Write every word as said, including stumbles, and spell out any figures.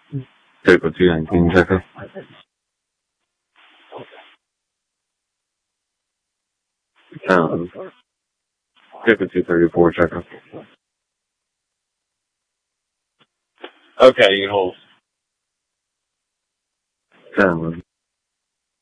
Vehicle two nineteen, checkup. Um, Vehicle two thirty-four, checkup. Okay, you can hold. Um,